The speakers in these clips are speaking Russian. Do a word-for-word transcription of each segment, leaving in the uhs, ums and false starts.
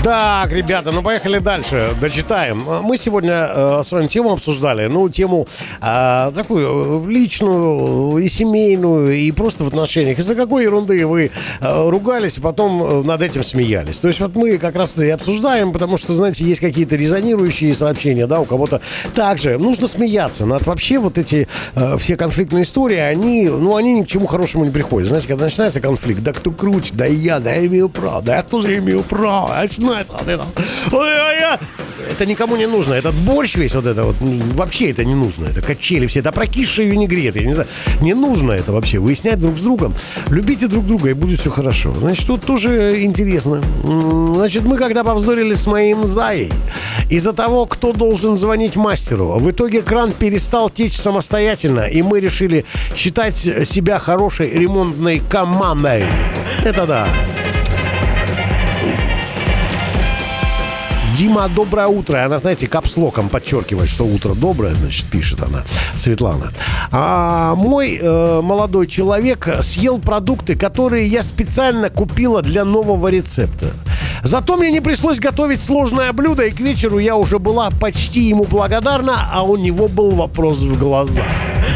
Так, ребята, ну поехали дальше, дочитаем. Мы сегодня э, с вами тему обсуждали, ну, тему э, такую личную и семейную, и просто в отношениях. Из-за какой ерунды вы э, ругались, и потом над этим смеялись. То есть вот мы как раз и обсуждаем, потому что, знаете, есть какие-то резонирующие сообщения, да, у кого-то. Также нужно смеяться над вообще вот эти э, все конфликтные истории, они, ну, они ни к чему хорошему не приходят. Знаете, когда начинается конфликт, да кто круче, да я, да я имею право, да я тоже имею право, это никому не нужно. Этот борщ весь вот это вот, вообще это не нужно. Это качели все, это прокисшие винегрет. Я не знаю, не нужно это вообще. Выяснять друг с другом. Любите друг друга, и будет все хорошо. Значит, тут тоже интересно. Значит, мы когда повздорили с моим Заей из-за того, кто должен звонить мастеру, в итоге кран перестал течь самостоятельно, и мы решили считать себя хорошей ремонтной командой. Это да. Дима, доброе утро. Она, знаете, капслоком подчеркивает, что утро доброе, значит, пишет она, Светлана. А, мой э, молодой человек съел продукты, которые я специально купила для нового рецепта. Зато мне не пришлось готовить сложное блюдо, и к вечеру я уже была почти ему благодарна, а у него был вопрос в глазах.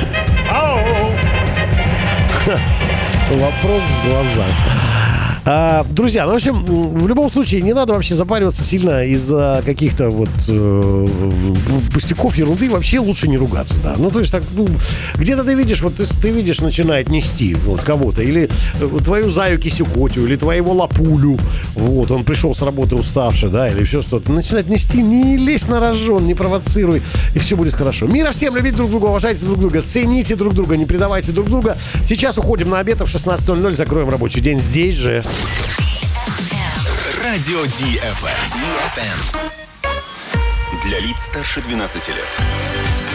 Вопрос в глазах. А, друзья, ну, в общем, в любом случае не надо вообще запариваться сильно из-за каких-то вот э, пустяков, ерунды. Вообще лучше не ругаться, да. Ну, то есть так, ну, где-то ты видишь, вот ты, ты видишь, начинает нести вот кого-то. Или твою Заю Кисюкотю, или твоего Лапулю. Вот, он пришел с работы уставший, да, или еще что-то. Начинает нести, не лезь на рожон, не провоцируй, и все будет хорошо. Мира всем, любите друг друга, уважайте друг друга, цените друг друга, не предавайте друг друга. Сейчас уходим на обед, в шестнадцать ноль ноль закроем рабочий день здесь же. Радио ди эф эм. Для лиц старше двенадцати лет.